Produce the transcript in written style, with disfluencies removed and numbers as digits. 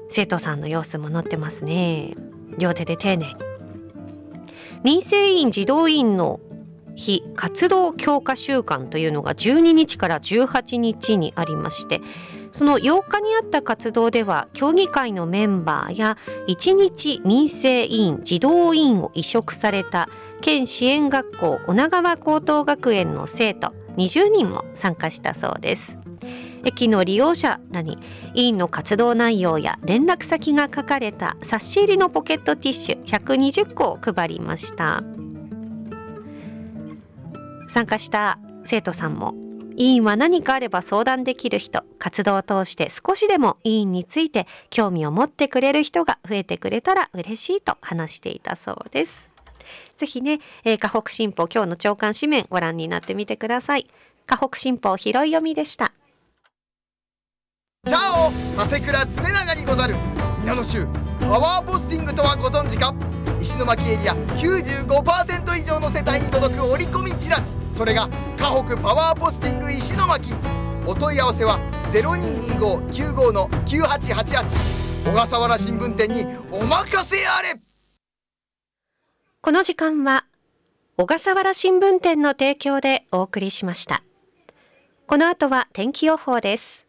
生徒さんの様子も載ってますね。両手で丁寧に。民生委員児童委員の非活動強化週間というのが12日から18日にありまして、その8日にあった活動では協議会のメンバーや1日民生委員児童委員を委嘱された県支援学校女川高等学園の生徒20人も参加したそうです。駅の利用者らに委員の活動内容や連絡先が書かれた冊子入りのポケットティッシュ120個を配りました。参加した生徒さんも、委員は何かあれば相談できる人、活動を通して少しでも委員について興味を持ってくれる人が増えてくれたら嬉しいと話していたそうです。ぜひね、河北新報今日の朝刊紙面ご覧になってみてください。河北新報拾い読みでした。 チャオ、長谷倉常長にござる。皆の衆、パワーポスティングとはご存知か。石巻エリア 95% 以上の世帯に届く折り込みチラシ、それが河北パワーポスティング石巻。お問い合わせは 022595-9888 小笠原新聞店にお任せあれ。 この時間は小笠原新聞店の提供でお送りしました。この後は天気予報です。